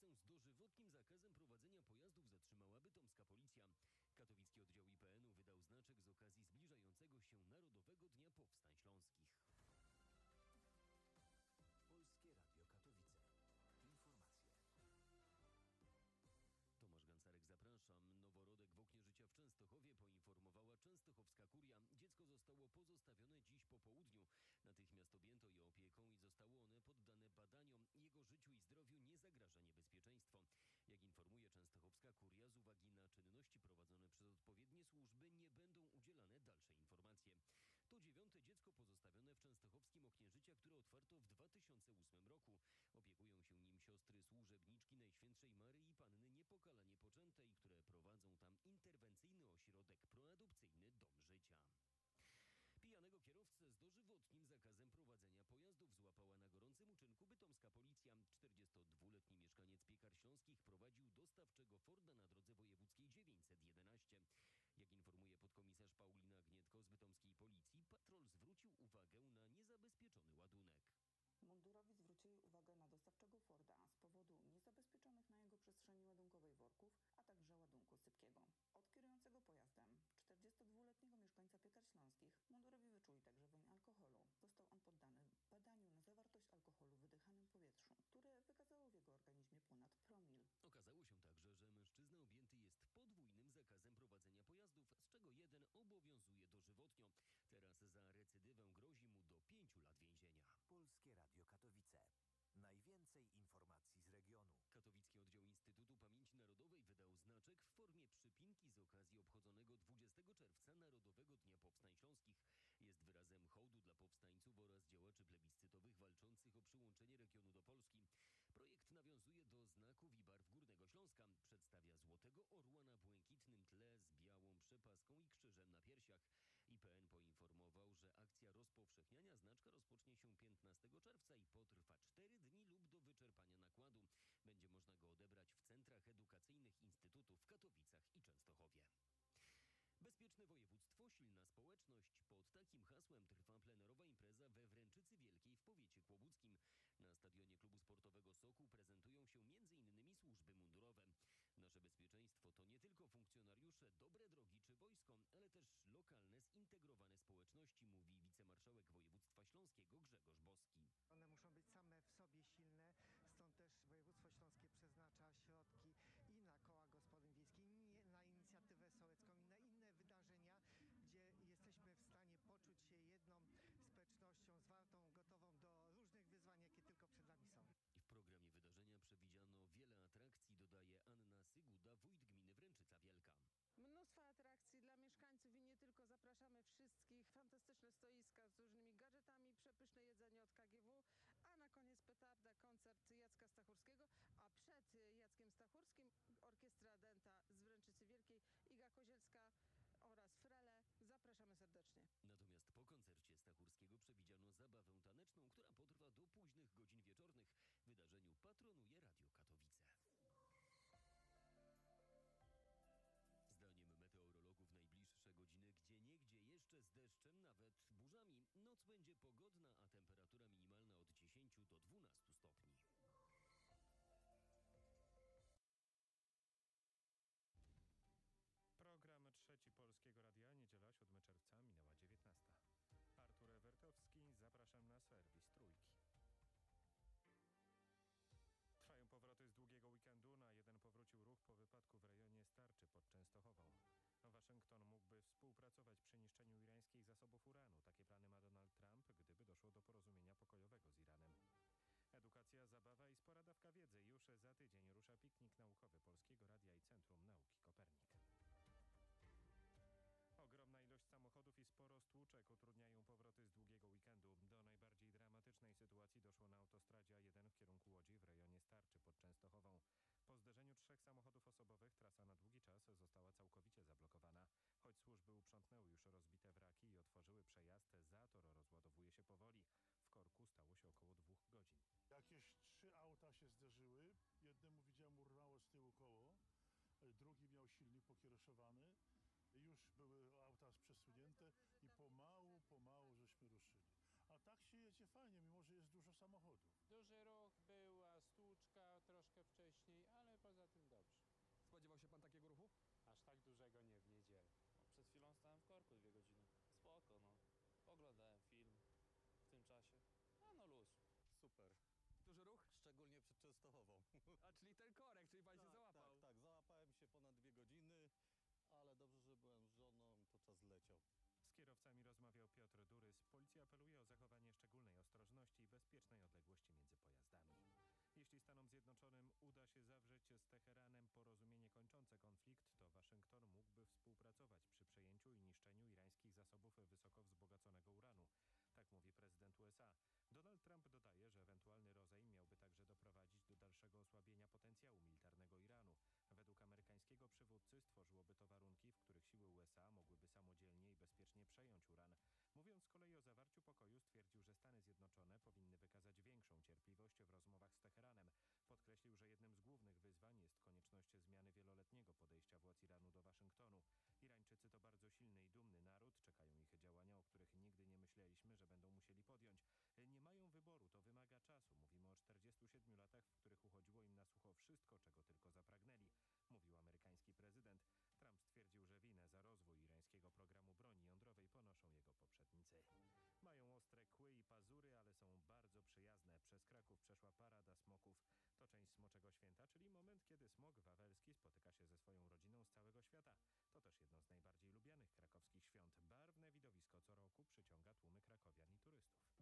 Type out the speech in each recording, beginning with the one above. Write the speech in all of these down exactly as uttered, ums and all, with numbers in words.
Panią z dożywotnim zakazem prowadzenia pojazdów zatrzymała bytomska policja. Katowicki oddział I P N-u wydał znaczek z okazji zbliżającego się Narodowego Dnia Powstań Śląskich. Polskie Radio Katowice. Informacje. Tomasz Gancarek, zapraszam. Noworodek w oknie życia w Częstochowie, poinformowała częstochowska kuria. Dziecko zostało pozostawione dziś po południu. Natychmiast objęto je opieką i zostało one poddane badaniom. Jego życiu i zdrowiu nie zagraża niebezpieczeństwo. Jak informuje częstochowska kuria, z uwagi na czynności prowadzone przez odpowiednie służby nie będą udzielane dalsze informacje. To dziewiąte dziecko pozostawione w częstochowskim oknie życia, które otwarto w dwa tysiące ósmym roku. Opiekują się nim siostry służebniczki Najświętszej Maryi Panny Niepokalanie Poczętej, które prowadzą tam interwencyjny ośrodek proadopcyjny Dom Życia. Pijanego kierowcę z dożywotnim zakazem prowadzenia pojazdów złapała na gorącym uczynku bytomska policja. czterdziestodwuletni mieszkaniec Piekar Śląskich prowadził dostawczego Forda na drodze wojewódzkiej dziewięćset jedenaście. Jak informuje podkomisarz Paulina Gnietko z bytomskiej policji, patrol zwrócił uwagę na niezabezpieczony ładunek. Mundurowi zwrócili uwagę na dostawczego Forda z powodu niezabezpieczonych na jego przestrzeni ładunkowej worków, a także ładunku sypkiego. Od kierującego pojazdem, czterdziestodwuletniego mieszkańca Piekar Śląskich, mundurowi wyczuli także woń alkoholu. Został on poddany badaniu na zawartość alkoholu w wydychanym powietrzu, które wykazało w jego organizmie ponad promil. Okazało się także, że mężczyzna objęty jest podwójnym zakazem prowadzenia pojazdów, z czego jeden obowiązuje dożywotnio. Teraz za recydywę grozi mu do pięciu lat więzienia. Polskie Radio Katowice. Najwięcej informacji z regionu. Katowicki oddział Instytutu Pamięci Narodowej wydał znaczek w formie przypinki z okazji obchodzonego dwudziestego czerwca Narodowego Dnia Powstań Śląskich. Jest wyrazem hołdu dla powstańców oraz działaczy plebiscytowych walczących o przyłączenie regionu do Polski. Projekt nawiązuje do znaków i barw Górnego Śląska. Przedstawia złotego orła na błękitnym tle z białą przepaską i krzyżem na piersiach. I P N poinformował, że akcja rozpowszechniania znaczka rozpocznie się piętnastego czerwca i potrwa cztery dni lub do wyczerpania nakładu. Będzie można go odebrać w centrach edukacyjnych Instytutu w Katowicach i Częstochowie. Bezpieczne województwo, silna społeczność. Pod takim hasłem trwa plenerowa impreza we Wręczycy Wielkiej w powiecie kłobuckim. Na stadionie klubu sportowego Sokół prezentują się między innymi służby mundurowe. Nasze bezpieczeństwo to nie tylko funkcjonariusze, dobre drogi czy wojsko, ale też lokalne, zintegrowane społeczności, mówi wicemarszałek województwa śląskiego Grzegorz Boski. One muszą być same w sobie silne, stąd też województwo śląskie przeznacza środki i na koła gospodyń wiejskich, i na inicjatywę sołecką, i na inne wydarzenia, gdzie jesteśmy w stanie poczuć się jedną społecznością zwartą, gotową do różnych wyzwań, jakie tylko przed nami są. W programie wydarzenia przewidziano wiele atrakcji, dodaje Anna Syguda, wójt gminy Wręczyca Wielka. Mnóstwo atrakcji dla mieszkańców i nie tylko. Zapraszamy wszystkich. Fantastyczne stoiska z różnymi gadżetami, przepyszne jedzenie od K G W, a na koniec petarda, koncert Jacka Stachurskiego, a przed Jackiem Stachurskim orkiestra Denta z Wręczycy Wielkiej, Iga Kozielska oraz Frele. Zapraszamy serdecznie. Natomiast po koncercie Stachurskiego przewidziano zabawę taneczną, która potrwa do późnych godzin wieczornych. Wydarzeniu patronuje Radio Katowice. Zdaniem meteorologów najbliższe godziny gdzieniegdzie jeszcze z deszczem, nawet burzami. Noc będzie pogodna, a temperatura minimalna od dziesięciu do dwunastu stopni. Program trzeci Polskiego Radia, niedziela siódmego czerwca, minęła dziewiętnasta. Artur Ewertowski, zapraszam na serwis Trójki. Trwają powroty z długiego weekendu. Na jeden powrócił ruch po wypadku w rejonie Starczy pod Częstochową. Waszyngton mógłby współpracować przy niszczeniu irańskich zasobów uranu. Takie plany ma Donald Trump, gdyby doszło do porozumienia pokojowego z Iranem. Edukacja, zabawa i spora dawka wiedzy. Już za tydzień rusza piknik naukowy Polskiego Radia i Centrum Nauki Kopernik. Ogromna ilość samochodów i sporo stłuczek utrudniają powroty z długiego weekendu. Do najbardziej dramatycznej sytuacji doszło na autostradzie A jeden w kierunku Łodzi w rejonie Starczy pod Częstochową. Po zderzeniu trzech samochodów osobowych trasa na długi czas została całkowicie zablokowana. Choć służby uprzątnęły już rozbite wraki i otworzyły przejazd, zator rozładowuje się powoli. W korku stało się około dwóch godzin. Jakieś trzy auta się zderzyły. Jednemu widziałem urwało z tyłu koło, drugi miał silnik pokiereszowany. Już były auta przesunięte i pomału, pomału żeśmy ruszyli. A tak się jedzie fajnie, mimo że jest dużo samochodów. Duży ruch był, a stłuczka troszkę troszkę wcześniej, ale poza tym dobrze. Spodziewał się pan takiego ruchu? Aż tak dużego nie w niedzielę. No, przed chwilą stałem w korku dwie godziny. Spoko, no. Oglądałem film w tym czasie. A no luz. Super. Duży ruch? Szczególnie przed Częstochową. A czyli ten korek, czyli pan się tak, załapał. tak, tak. Załapałem się ponad dwie godziny, ale dobrze, że byłem z żoną, to czas leciał. Z kierowcami rozmawiał Piotr Durys. Policja apeluje o zachowanie szczególnej ostrożności i bezpiecznej odległości między pojazdami. Jeśli Stanom Zjednoczonym uda się zawrzeć z Teheranem porozumienie kończące konflikt, to Waszyngton mógłby współpracować przy przejęciu i niszczeniu irańskich zasobów wysoko wzbogaconego uranu. Tak mówi prezydent U S A. Donald Trump dodaje, że ewentualny rozejm miałby także doprowadzić do dalszego osłabienia potencjału militarnego Iranu. Według amerykańskiego przywódcy stworzyłoby to warunki, w których siły U S A mogłyby samodzielnie i bezpiecznie przejąć uran. Mówiąc z kolei o zawarciu pokoju, stwierdził, że Stany Zjednoczone powinny wykazać większą cierpliwość w rozmowach z Teheranem. Podkreślił, że jednym z głównych wyzwań jest konieczność zmiany wieloletniego podejścia władz Iranu do Waszyngtonu. Irańczycy to bardzo silny i dumny naród, czekają ich działania, o których nigdy nie myśleliśmy, że będą musieli podjąć. Nie mają wyboru, to wymaga czasu. Mówimy o czterdziestu siedmiu latach, w których uchodziło im na sucho wszystko, czego tylko zapragnęli, mówił amerykański prezydent. Trump stwierdził, że winę za rozwój irańskiego programu broni jądrowej ponoszą jego poprzednicy. Mają ostre kły i pazury, ale są bardzo przyjazne. Przez Kraków przeszła parada smoków. To część Smoczego Święta, czyli moment, kiedy smok wawelski spotyka się ze swoją rodziną z całego świata. To też jedno z najbardziej lubianych krakowskich świąt. Barwne widowisko co roku przyciąga tłumy krakowian i turystów.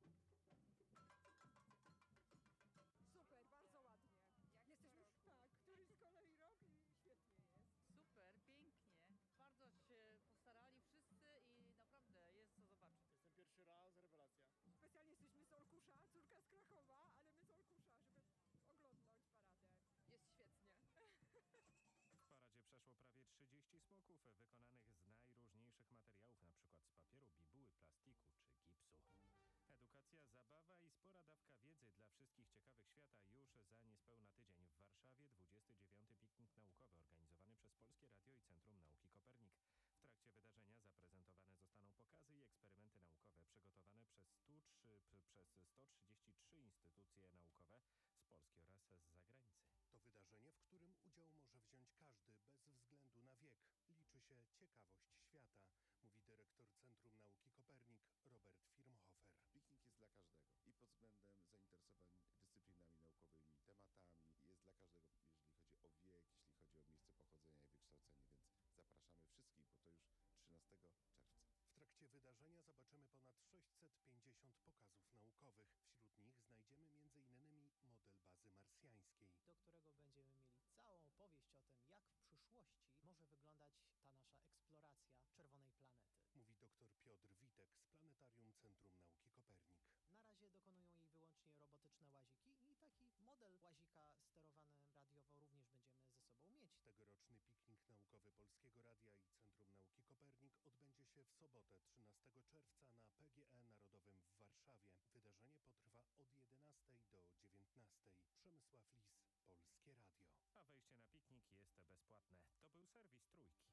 Super, bardzo ładnie. Jak jesteśmy już, tak, któryś z kolei rok i świetnie jest. Super, pięknie. Bardzo się postarali wszyscy i naprawdę jest co zobaczyć. Jestem pierwszy raz, rewelacja. Specjalnie jesteśmy z Olkusza, córka z Krakowa, ale my z Olkusza, żeby oglądnąć paradę. Jest świetnie. W paradzie przeszło prawie trzydzieści smoków wykonanych z najróżniejszych materiałów, np. z papieru, bibuły, plastiku czy gipsu. Edukacja, zabawa i spora dawka wiedzy dla wszystkich ciekawych świata już za niespełna tydzień. W Warszawie dwudziesty dziewiąty piknik naukowy organizowany przez Polskie Radio i Centrum Nauki Kopernik. W trakcie wydarzenia zaprezentowane zostaną pokazy i eksperymenty naukowe przygotowane przez, sto trzy, przez sto trzydzieści trzy instytucje naukowe z Polski oraz z zagranicy. To wydarzenie, w którym udział może wziąć każdy bez względu na wiek. Liczy się ciekawość świata, mówi dyrektor Centrum Nauki Kopernik Robert Firmhofer. Piknik jest dla każdego i pod względem zainteresowań dyscyplinami naukowymi, tematami. Jest dla każdego, jeżeli chodzi o wiek, jeśli chodzi o miejsce pochodzenia i wykształcenie, więc zapraszamy wszystkich, bo to już trzynastego czerwca. W trakcie wydarzenia zobaczymy ponad sześćset pięćdziesiąt pokazów naukowych. Wśród nich znajdziemy między innymi model bazy marsjańskiej, do którego będziemy mieli całą opowieść o tym, jak w przyszłości może wyglądać ta nasza eksploracja czerwonej planety. Mówi dr Piotr Witek z Planetarium Centrum Nauki Kopernik. Na razie dokonują jej wyłącznie robotyczne łaziki i taki model łazika sterowany radiowo również będziemy ze sobą mieć. Tegoroczny piknik naukowy Polskiego Radia i Centrum Nauki Kopernik odbędzie się w sobotę trzynastego czerwca na P G E Narodowym w Warszawie. Wydarzenie potrwa od jedenastej do dziewiętnastej. Przemysław Lis, Polskie Radio. A wejście na piknik jest bezpłatne. To był serwis Trójki.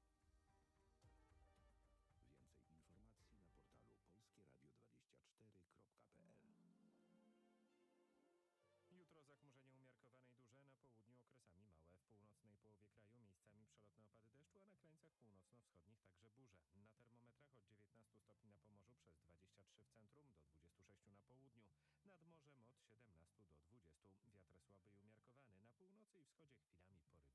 Więcej informacji na portalu polskieradio dwadzieścia cztery kropka p l. Jutro zachmurzenie umiarkowane i duże, na południu okresami małe. W północnej połowie kraju miejscami przelotne opady deszczu, a na krańcach północno-wschodnich także burze. Na termometrach od dziewiętnastu stopni na Pomorzu, przez dwadzieścia trzy w centrum, do dwudziestu sześciu na południu. Nad morzem od siedemnastu do dwudziestu. Wiatr słaby i umiarkowany. Na północy i wschodzie chwilami pory